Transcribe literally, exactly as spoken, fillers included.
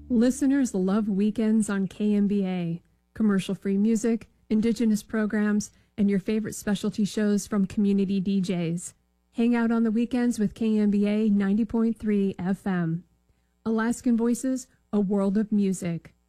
Listeners love weekends on K M B A. Commercial-free music, indigenous programs, and your favorite specialty shows from community D Js. Hang out on the weekends with K M B A ninety point three F M. Alaskan Voices, a world of music.